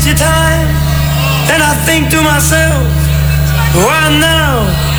your time, and I think to myself, why now?